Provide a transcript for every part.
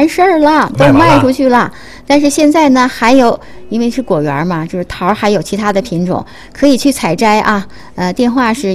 完事儿了，都卖出去了。但是现在呢，还有，因为是果园嘛，就是桃还有其他的品种可以去采摘啊。电话是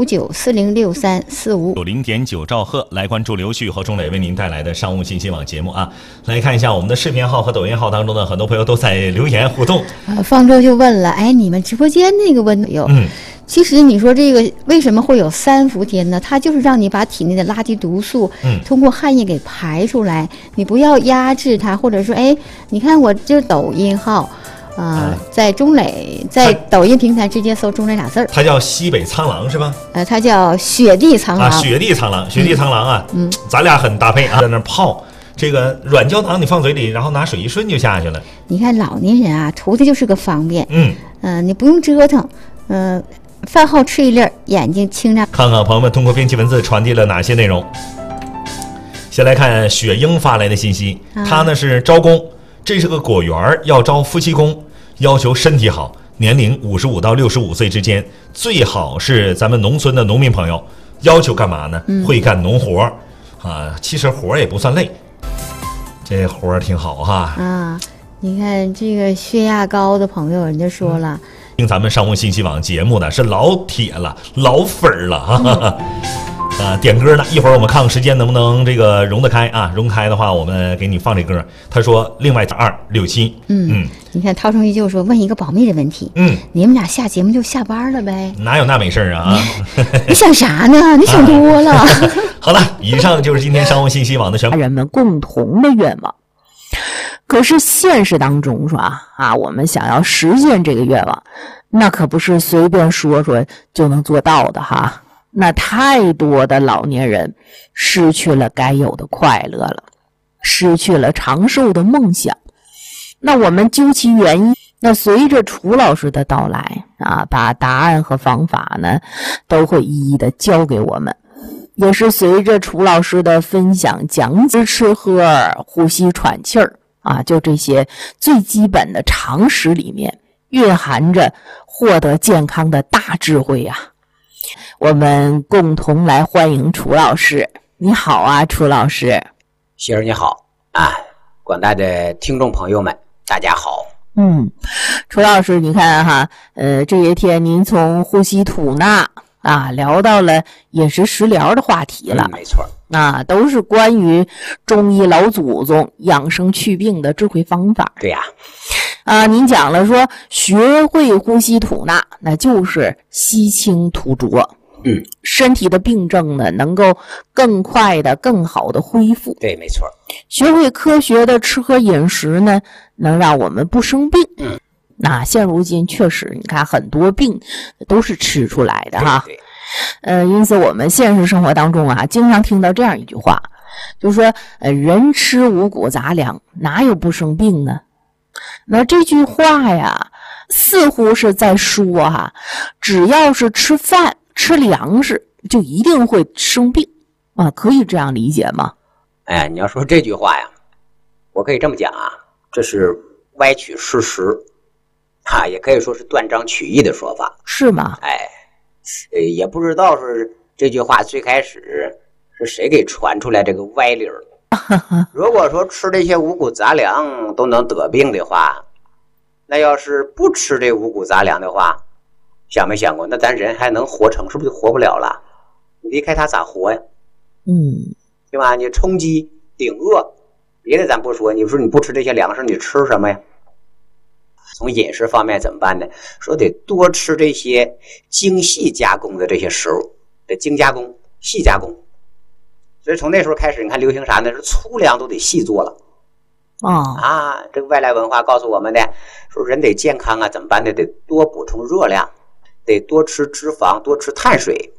159406345。 90.9兆赫，来关注刘旭和钟磊为您带来的商务信息网节目啊。来看一下我们的视频号和抖音号当中的很多朋友都在留言互动。 方舟就问了，哎，你们直播间那个温度有？其实你说这个为什么会有3伏天呢？它就是让你把体内的垃圾毒素通过汗液给排出来，你不要压制它，或者说，哎，你看我这抖音号。在钟磊，在抖音平台直接搜钟磊俩字儿。 他叫西北苍狼是吧？ 他叫雪地苍狼。 雪地苍狼，雪地苍狼啊，咱俩很搭配啊，在那泡这个软胶囊，你放嘴里，然后拿水一顺就下去了。 你看老年人啊，图的就是个方便。你不用折腾，饭后吃一粒，眼睛清亮。 看看朋友们通过编辑文字传递了哪些内容。先来看雪英发来的信息，他呢是招工。这是个果园，要招夫妻工，要求身体好，年龄55到65岁之间，最好是咱们农村的农民朋友。要求干嘛呢？会干农活啊，其实活也不算累，这活挺好哈。 你看这个血压高的朋友，人家说了， 听咱们商务信息网节目的是老铁了，老粉了哈。点歌呢，一会儿我们看看时间能不能这个容得开啊？容开的话，我们给你放这歌。他说另外267。 你看涛声依旧说问一个保密的问题。你们俩下节目就下班了呗？ 哪有那没事啊？ 你想啥呢？你想多了。 好了，以上就是今天商务信息网的全部人们共同的愿望。可是现实当中说我们想要实现这个愿望，那可不是随便说说就能做到的哈。那太多的老年人失去了该有的快乐了，失去了长寿的梦想。那我们究其原因，那随着楚老师的到来把答案和方法呢都会一一的教给我们。也是随着楚老师的分享讲解，吃喝呼吸喘气儿就这些最基本的常识里面蕴含着获得健康的大智慧啊。我们共同来欢迎楚老师。你好啊，楚老师。 媳儿你好广大的听众朋友们大家好。 楚老师你看哈，这些天您从呼吸吐纳聊到了饮食食疗的话题了。 没错， 都是关于中医老祖宗养生祛病的智慧方法。 对呀。 您讲了说学会呼吸吐纳，那就是吸清吐浊。身体的病症呢能够更快的更好的恢复。 对，没错。 学会科学的吃喝饮食呢，能让我们不生病。那现如今确实你看很多病都是吃出来的哈。因此我们现实生活当中经常听到这样一句话，就是说人吃五谷杂粮哪有不生病呢？那这句话呀似乎是在说只要是吃饭吃粮食就一定会生病可以这样理解吗？ 你要说这句话呀，我可以这么讲这是歪曲事实也可以说是断章取义的说法。 是吗？ 也不知道是这句话最开始是谁给传出来这个歪理儿。如果说吃这些五谷杂粮都能得病的话，那要是不吃这五谷杂粮的话，想没想过那咱人还能活成，是不是就活不了了？你离开它咋活呀？对吧？你充饥顶饿，别的咱不说，你说你不吃这些粮食你吃什么呀？从饮食方面怎么办呢？说得多吃这些精细加工的这些食物，得精加工细加工。所以从那时候开始你看流行啥呢？是粗粮都得细做了。这个外来文化告诉我们的，说人得健康怎么办呢？得多补充热量，得多吃脂肪，多吃碳水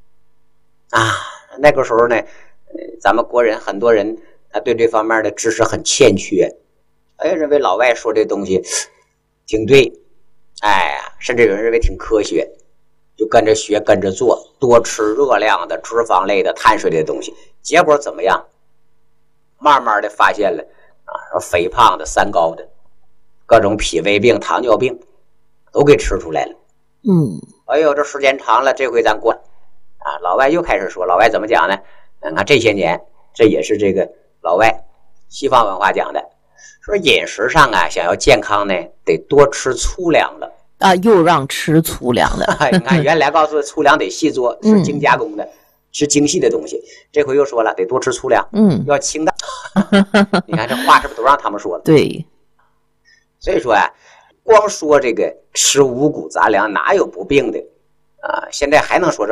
那个时候呢咱们国人很多人他对这方面的知识很欠缺，认为老外说这东西挺对，甚至有人认为挺科学，就跟着学跟着做，多吃热量的脂肪类的碳水类的东西。结果怎么样？慢慢的发现了肥胖的三高的各种脾胃病糖尿病都给吃出来了。这时间长了，这回咱过老外又开始说，老外怎么讲呢？看这些年这也是这个老外西方文化讲的，说饮食上啊，想要健康呢，得多吃粗粮了啊，又让吃粗粮的。 你看原来告诉粗粮得细做，是精加工的，是精细的东西。这回又说了，得多吃粗粮，要清淡。你看这话是不是都让他们说了？ 对。 所以说啊，光说这个吃五谷杂粮哪有不病的啊？现在还能说